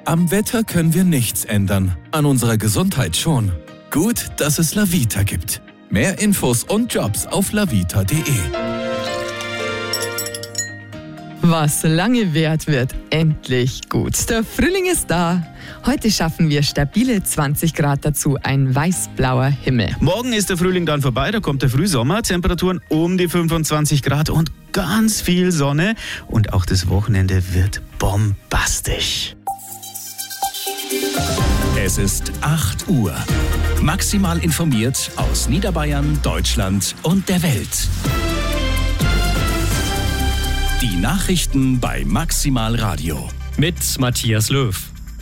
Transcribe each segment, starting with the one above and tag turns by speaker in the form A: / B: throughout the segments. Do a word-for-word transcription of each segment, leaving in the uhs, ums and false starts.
A: Am Wetter können wir nichts ändern, an unserer Gesundheit schon. Gut, dass es Lavita gibt. Mehr Infos und Jobs auf lavita punkt de.
B: Was lange währt, wird endlich gut. Der Frühling ist da. Heute schaffen wir stabile zwanzig Grad, dazu ein weiß-blauer Himmel.
C: Morgen ist der Frühling dann vorbei, da kommt der Frühsommer, Temperaturen um die fünfundzwanzig Grad und ganz viel Sonne. Und auch das Wochenende wird bombastisch.
D: Es ist acht Uhr. Maximal informiert aus Niederbayern, Deutschland und der Welt. Die Nachrichten bei Maximal Radio.
E: Mit Matthias Löw.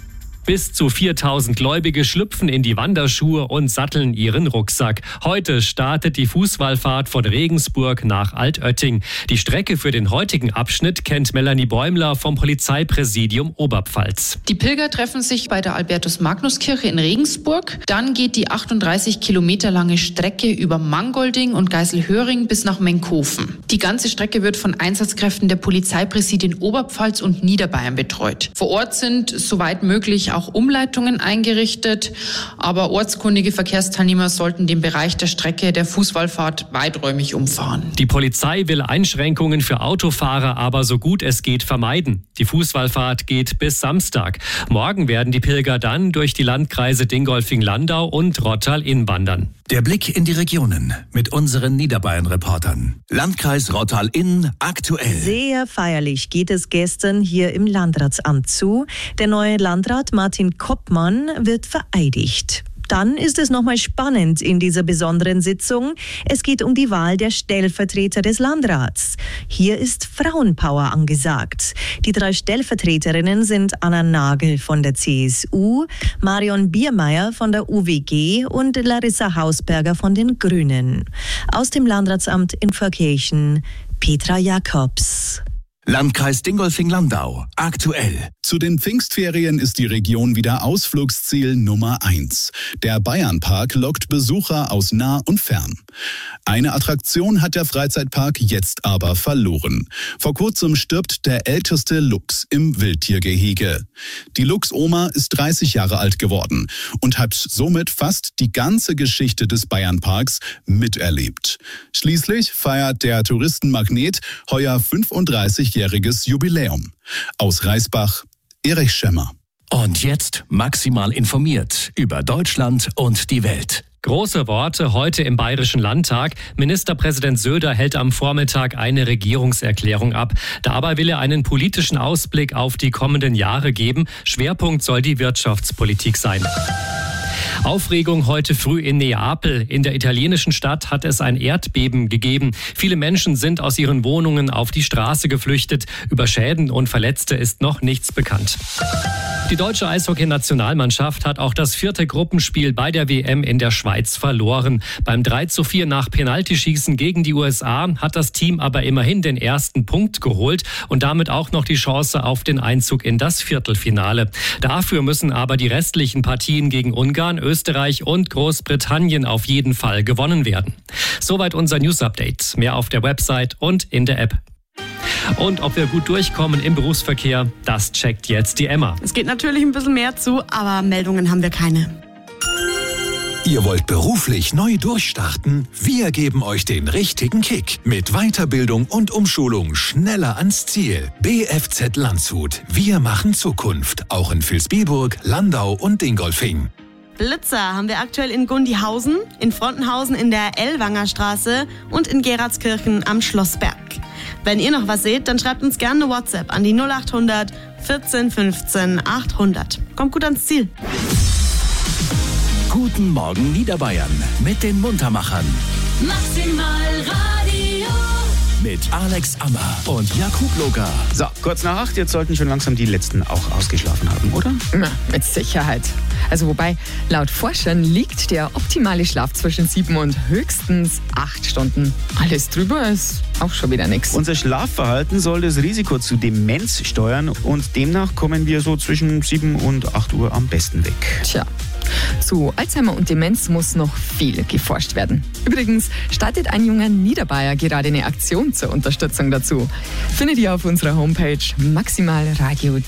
E: Bis zu viertausend Gläubige schlüpfen in die Wanderschuhe und satteln ihren Rucksack. Heute startet die Fußwallfahrt von Regensburg nach Altötting. Die Strecke für den heutigen Abschnitt kennt Melanie Bäumler vom Polizeipräsidium Oberpfalz.
F: Die Pilger treffen sich bei der Albertus-Magnus-Kirche in Regensburg. Dann geht die achtunddreißig Kilometer lange Strecke über Mangolding und Geiselhöring bis nach Menkhofen. Die ganze Strecke wird von Einsatzkräften der Polizeipräsidien Oberpfalz und Niederbayern betreut. Vor Ort sind soweit möglich auch Umleitungen eingerichtet, aber ortskundige Verkehrsteilnehmer sollten den Bereich der Strecke der Fußwallfahrt weiträumig umfahren.
E: Die Polizei will Einschränkungen für Autofahrer aber so gut es geht vermeiden. Die Fußwallfahrt geht bis Samstag. Morgen werden die Pilger dann durch die Landkreise Dingolfing-Landau und Rottal-Inn wandern.
D: Der Blick in die Regionen mit unseren Niederbayern-Reportern. Landkreis Rottal-Inn aktuell.
G: Sehr feierlich geht es gestern hier im Landratsamt zu. Der neue Landrat Martin Koppmann wird vereidigt. Dann ist es nochmal spannend in dieser besonderen Sitzung. Es geht um die Wahl der Stellvertreter des Landrats. Hier ist Frauenpower angesagt. Die drei Stellvertreterinnen sind Anna Nagel von der C S U, Marion Biermeier von der U W G und Larissa Hausberger von den Grünen. Aus dem Landratsamt in Pfarrkirchen, Petra Jakobs.
D: Landkreis Dingolfing-Landau aktuell.
H: Zu den Pfingstferien ist die Region wieder Ausflugsziel Nummer eins. Der Bayernpark lockt Besucher aus nah und fern. Eine Attraktion hat der Freizeitpark jetzt aber verloren. Vor kurzem stirbt der älteste Luchs im Wildtiergehege. Die Luchsoma ist dreißig Jahre alt geworden und hat somit fast die ganze Geschichte des Bayernparks miterlebt. Schließlich feiert der Touristenmagnet heuer fünfunddreißigjähriges Jubiläum. Aus Reisbach, Erich Schemmer.
D: Und jetzt maximal informiert über Deutschland und die Welt.
E: Große Worte heute im Bayerischen Landtag. Ministerpräsident Söder hält am Vormittag eine Regierungserklärung ab. Dabei will er einen politischen Ausblick auf die kommenden Jahre geben. Schwerpunkt soll die Wirtschaftspolitik sein. Aufregung heute früh in Neapel. In der italienischen Stadt hat es ein Erdbeben gegeben. Viele Menschen sind aus ihren Wohnungen auf die Straße geflüchtet. Über Schäden und Verletzte ist noch nichts bekannt. Die deutsche Eishockey-Nationalmannschaft hat auch das vierte Gruppenspiel bei der W M in der Schweiz verloren. Beim drei zu vier nach Penaltyschießen gegen die U S A hat das Team aber immerhin den ersten Punkt geholt und damit auch noch die Chance auf den Einzug in das Viertelfinale. Dafür müssen aber die restlichen Partien gegen Ungarn, Österreich und Großbritannien auf jeden Fall gewonnen werden. Soweit unser News-Update. Mehr auf der Website und in der App. Und ob wir gut durchkommen im Berufsverkehr, das checkt jetzt die Emma.
I: Es geht natürlich ein bisschen mehr zu, aber Meldungen haben wir keine.
D: Ihr wollt beruflich neu durchstarten? Wir geben euch den richtigen Kick. Mit Weiterbildung und Umschulung schneller ans Ziel. B F Z Landshut. Wir machen Zukunft. Auch in Vilsbiburg, Landau und Dingolfing.
I: Blitzer haben wir aktuell in Gundihausen, in Frontenhausen in der Ellwanger Straße und in Geratskirchen am Schlossberg. Wenn ihr noch was seht, dann schreibt uns gerne eine WhatsApp an die null acht hundert vierzehn fünfzehn achthundert. Kommt gut ans Ziel.
D: Guten Morgen Niederbayern mit den Muntermachern.
J: Maximal Radio.
D: Mit Alex Ammer und Jakub Loga.
C: So, kurz nach acht, jetzt sollten schon langsam die Letzten auch ausgeschlafen haben, oder?
B: Na, mit Sicherheit. Also wobei, laut Forschern liegt der optimale Schlaf zwischen sieben und höchstens acht Stunden. Alles drüber ist auch schon wieder nichts.
C: Unser Schlafverhalten soll das Risiko zu Demenz steuern und demnach kommen wir so zwischen sieben und acht Uhr am besten weg.
B: Tja. Zu Alzheimer und Demenz muss noch viel geforscht werden. Übrigens startet ein junger Niederbayer gerade eine Aktion zur Unterstützung dazu. Findet ihr auf unserer Homepage maximalradio.